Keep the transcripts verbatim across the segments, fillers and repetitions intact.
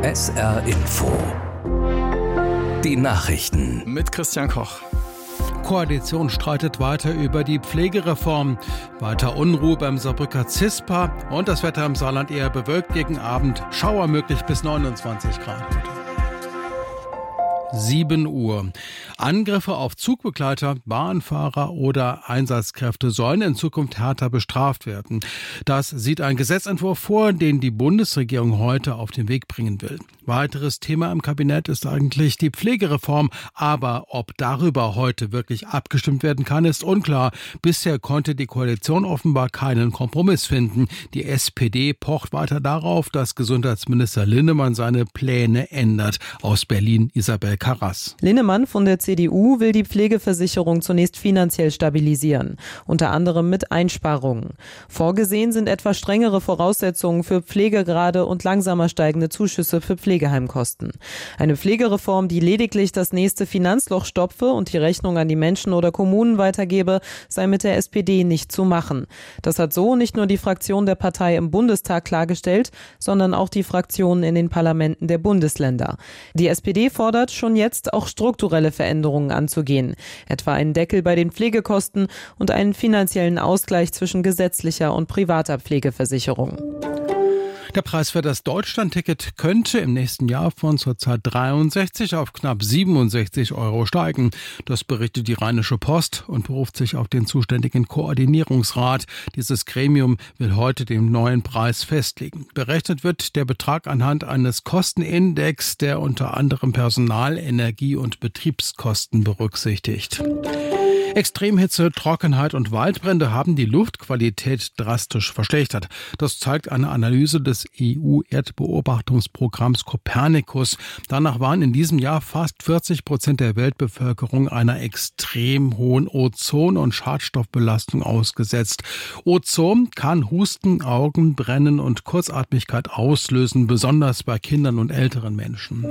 S R Info. Die Nachrichten. Mit Christian Koch. Koalition streitet weiter über die Pflegereform. Weiter Unruhe beim Saarbrücker CISPA und das Wetter im Saarland eher bewölkt gegen Abend. Schauer möglich bis neunundzwanzig Grad. sieben Uhr. Angriffe auf Zugbegleiter, Bahnfahrer oder Einsatzkräfte sollen in Zukunft härter bestraft werden. Das sieht ein Gesetzentwurf vor, den die Bundesregierung heute auf den Weg bringen will. Weiteres Thema im Kabinett ist eigentlich die Pflegereform. Aber ob darüber heute wirklich abgestimmt werden kann, ist unklar. Bisher konnte die Koalition offenbar keinen Kompromiss finden. Die S P D pocht weiter darauf, dass Gesundheitsminister Linnemann seine Pläne ändert. Aus Berlin Isabel Karras. Linnemann von der C D U will die Pflegeversicherung zunächst finanziell stabilisieren, unter anderem mit Einsparungen. Vorgesehen sind etwa strengere Voraussetzungen für Pflegegrade und langsamer steigende Zuschüsse für Pflegeheimkosten. Eine Pflegereform, die lediglich das nächste Finanzloch stopfe und die Rechnung an die Menschen oder Kommunen weitergebe, sei mit der S P D nicht zu machen. Das hat so nicht nur die Fraktion der Partei im Bundestag klargestellt, sondern auch die Fraktionen in den Parlamenten der Bundesländer. Die S P D fordert schon jetzt auch strukturelle Veränderungen anzugehen, etwa einen Deckel bei den Pflegekosten und einen finanziellen Ausgleich zwischen gesetzlicher und privater Pflegeversicherung. Der Preis für das Deutschlandticket könnte im nächsten Jahr von zurzeit dreiundsechzig auf knapp siebenundsechzig Euro steigen. Das berichtet die Rheinische Post und beruft sich auf den zuständigen Koordinierungsrat. Dieses Gremium will heute den neuen Preis festlegen. Berechnet wird der Betrag anhand eines Kostenindex, der unter anderem Personal-, Energie- und Betriebskosten berücksichtigt. Extremhitze, Trockenheit und Waldbrände haben die Luftqualität drastisch verschlechtert. Das zeigt eine Analyse des E U-Erdbeobachtungsprogramms Copernicus. Danach waren in diesem Jahr fast vierzig Prozent der Weltbevölkerung einer extrem hohen Ozon- und Schadstoffbelastung ausgesetzt. Ozon kann Husten, Augenbrennen und Kurzatmigkeit auslösen, besonders bei Kindern und älteren Menschen.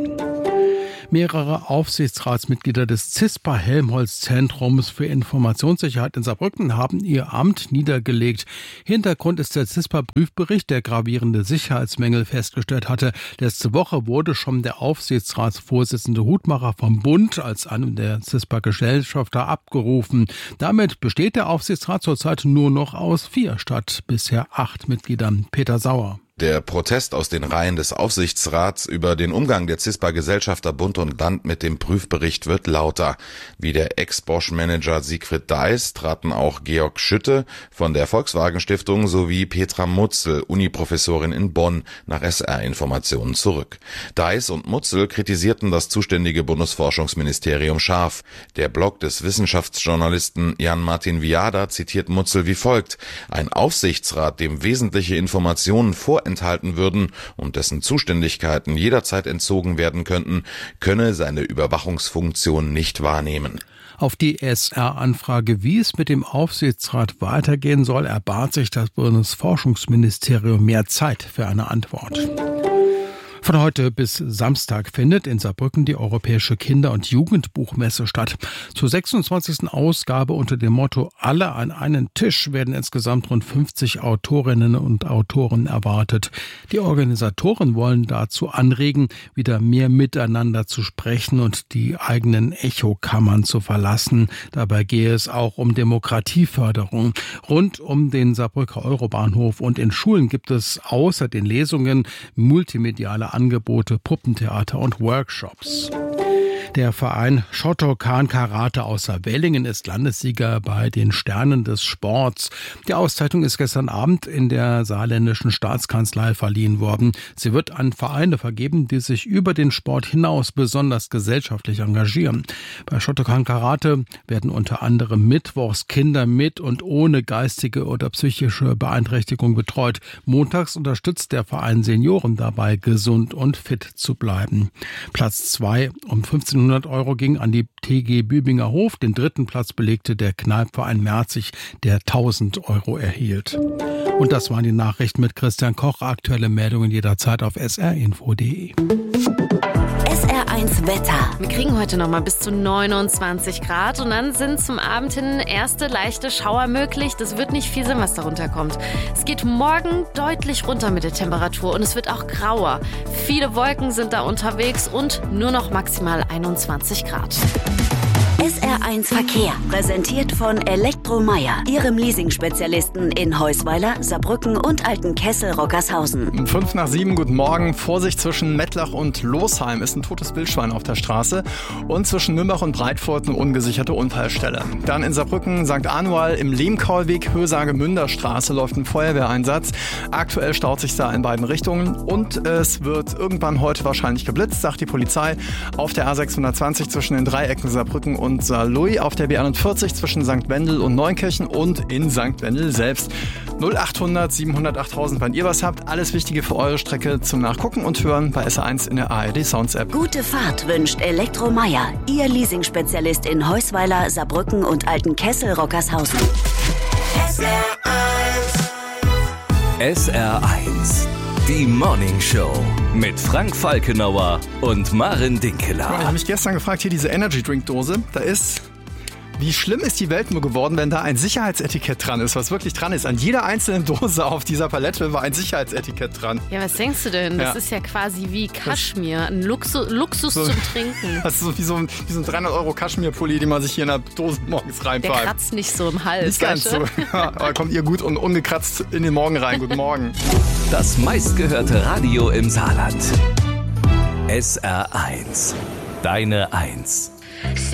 Mehrere Aufsichtsratsmitglieder des CISPA-Helmholtz-Zentrums für Informationssicherheit in Saarbrücken haben ihr Amt niedergelegt. Hintergrund ist der CISPA-Prüfbericht, der gravierende Sicherheitsmängel festgestellt hatte. Letzte Woche wurde schon der Aufsichtsratsvorsitzende Hutmacher vom Bund als einem der CISPA-Gesellschafter abgerufen. Damit besteht der Aufsichtsrat zurzeit nur noch aus vier statt bisher acht Mitgliedern. Peter Sauer. Der Protest aus den Reihen des Aufsichtsrats über den Umgang der CISPA-Gesellschafter Bund und Land mit dem Prüfbericht wird lauter. Wie der Ex-Bosch-Manager Siegfried Deiß traten auch Georg Schütte von der Volkswagen-Stiftung sowie Petra Mutzel, Uniprofessorin in Bonn, nach S R-Informationen zurück. Deiß und Mutzel kritisierten das zuständige Bundesforschungsministerium scharf. Der Blog des Wissenschaftsjournalisten Jan-Martin Viada zitiert Mutzel wie folgt: Ein Aufsichtsrat, dem wesentliche Informationen vor enthalten würden und dessen Zuständigkeiten jederzeit entzogen werden könnten, könne seine Überwachungsfunktion nicht wahrnehmen. Auf die S R-Anfrage, wie es mit dem Aufsichtsrat weitergehen soll, erbat sich das Bundesforschungsministerium mehr Zeit für eine Antwort. Von heute bis Samstag findet in Saarbrücken die Europäische Kinder- und Jugendbuchmesse statt. Zur sechsundzwanzigsten Ausgabe unter dem Motto Alle an einen Tisch werden insgesamt rund fünfzig Autorinnen und Autoren erwartet. Die Organisatoren wollen dazu anregen, wieder mehr miteinander zu sprechen und die eigenen Echokammern zu verlassen. Dabei gehe es auch um Demokratieförderung. Rund um den Saarbrücker Eurobahnhof und in Schulen gibt es außer den Lesungen multimediale Angebote, Puppentheater und Workshops. Der Verein Shotokan Karate aus Saarwellingen ist Landessieger bei den Sternen des Sports. Die Auszeichnung ist gestern Abend in der saarländischen Staatskanzlei verliehen worden. Sie wird an Vereine vergeben, die sich über den Sport hinaus besonders gesellschaftlich engagieren. Bei Shotokan Karate werden unter anderem mittwochs Kinder mit und ohne geistige oder psychische Beeinträchtigung betreut. Montags unterstützt der Verein Senioren dabei, gesund und fit zu bleiben. Platz zwei um fünfzehnhundert Euro ging an die T G Bübinger Hof. Den dritten Platz belegte der Kneippverein Merzig, der tausend Euro erhielt. Und das waren die Nachrichten mit Christian Koch. Aktuelle Meldungen jederzeit auf s r info punkt d e. S R eins Wetter. Wir kriegen heute noch mal bis zu neunundzwanzig Grad und dann sind zum Abend hin erste leichte Schauer möglich. Das wird nicht viel sein, was darunter kommt. Es geht morgen deutlich runter mit der Temperatur und es wird auch grauer. Viele Wolken sind da unterwegs und nur noch maximal einundzwanzig Grad. S R eins Verkehr, präsentiert von Elektromeier, Ihrem Leasing-Spezialisten in Heusweiler, Saarbrücken und Altenkessel-Rockershausen. Fünf nach sieben, guten Morgen. Vorsicht, zwischen Mettlach und Losheim ist ein totes Wildschwein auf der Straße und zwischen Nürnberg und Breitfurt eine ungesicherte Unfallstelle. Dann in Saarbrücken, Sankt Anual im Lehmkaulweg, Hösage-Münderstraße läuft ein Feuerwehreinsatz. Aktuell staut sich da in beiden Richtungen und es wird irgendwann heute wahrscheinlich geblitzt, sagt die Polizei, auf der A sechshundertzwanzig zwischen den Dreiecken Saarbrücken und Saarlouis, auf der B einundvierzig zwischen Sankt Wendel und Neunkirchen und in Sankt Wendel selbst. null achthundert siebenhundert achttausend, wenn ihr was habt. Alles Wichtige für eure Strecke zum Nachgucken und Hören bei S R eins in der A R D Sounds App. Gute Fahrt wünscht Elektromeier, Ihr Leasing-Spezialist in Heusweiler, Saarbrücken und Altenkessel-Rockershausen. S R eins. S R eins. Die Morning Show mit Frank Falkenauer und Maren Dinkeler. Ich habe mich gestern gefragt, hier diese Energy Drink Dose, da ist... Wie schlimm ist die Welt nur geworden, wenn da ein Sicherheitsetikett dran ist, was wirklich dran ist. An jeder einzelnen Dose auf dieser Palette war ein Sicherheitsetikett dran. Ja, was denkst du denn? Das ja. ist ja quasi wie Kaschmir, ein Luxus, Luxus so, zum Trinken. Das ist so wie so ein, wie so ein dreihundert Euro Kaschmir-Pulli, den man sich hier in der Dose morgens reinpackt. Der kratzt nicht so im Hals. Nicht ganz so. Ja, aber kommt ihr gut und ungekratzt in den Morgen rein. Guten Morgen. Das meistgehörte Radio im Saarland. S R eins. Deine Eins.